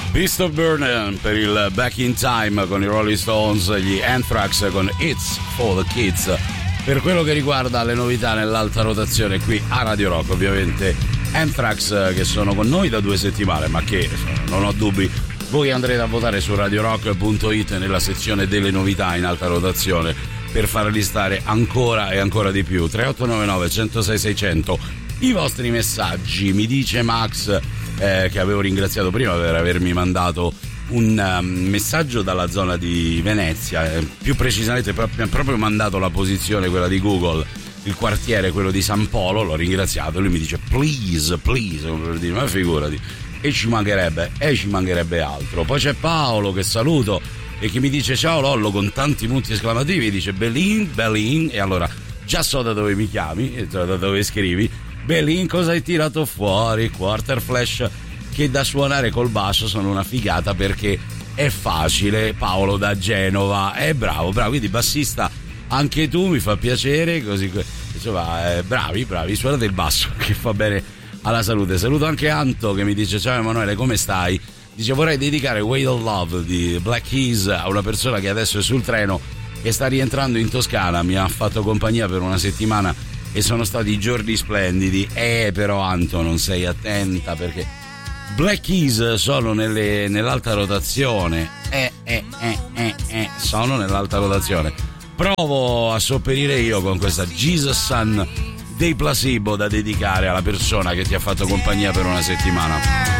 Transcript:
Beast of Burden per il Back in Time con i Rolling Stones, gli Anthrax con It's for the Kids. Per quello che riguarda le novità nell'alta rotazione qui a Radio Rock, ovviamente Anthrax che sono con noi da 2 settimane, ma che non ho dubbi voi andrete a votare su radiorock.it nella sezione delle novità in alta rotazione per farli stare ancora e ancora di più. 3899 106 600 i vostri messaggi. Mi dice Max che avevo ringraziato prima per avermi mandato un messaggio dalla zona di Venezia, più precisamente mi ha proprio mandato la posizione, quella di Google, il quartiere, quello di San Polo. L'ho ringraziato, lui mi dice please, per dire, ma figurati, e ci mancherebbe altro. Poi c'è Paolo che saluto e che mi dice ciao Lollo con tanti punti esclamativi, dice Belin, e allora già so da dove mi chiami, da dove scrivi. Belin, cosa hai tirato fuori? Quarter Flash, che da suonare col basso sono una figata perché è facile. Paolo da Genova, bravo, quindi bassista anche tu, mi fa piacere, così insomma, bravi, suonate il basso che fa bene alla salute. Saluto anche Anto che mi dice ciao Emanuele, come stai? Dice vorrei dedicare Weight of Love di Black Keys a una persona che adesso è sul treno e sta rientrando in Toscana, mi ha fatto compagnia per una settimana e sono stati giorni splendidi. Però Anto, non sei attenta perché Black Keys sono nell'alta rotazione. Sono nell'alta rotazione. Provo a sopperire io con questa Jesus Son dei Placebo da dedicare alla persona che ti ha fatto compagnia per una settimana.